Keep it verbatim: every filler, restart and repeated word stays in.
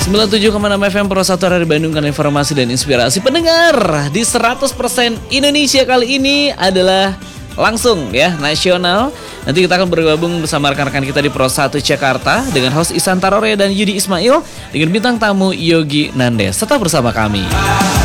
sembilan puluh tujuh koma enam F M Pro satu dari Bandung, kan informasi dan inspirasi pendengar. Di seratus persen Indonesia kali ini adalah langsung ya, nasional. Nanti kita akan bergabung bersama rekan-rekan kita di Pro satu Jakarta dengan host Isan Tarore dan Yudi Ismail dengan bintang tamu Yogi Nandes. Tetap bersama kami.